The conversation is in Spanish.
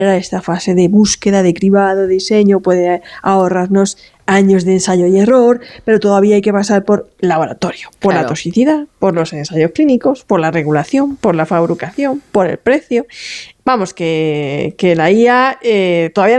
esta fase de búsqueda, de cribado, de diseño, puede ahorrarnos años de ensayo y error, pero todavía hay que pasar por laboratorio, por la toxicidad, por los ensayos clínicos, por la regulación, por la fabricación, por el precio. Vamos, que la IA todavía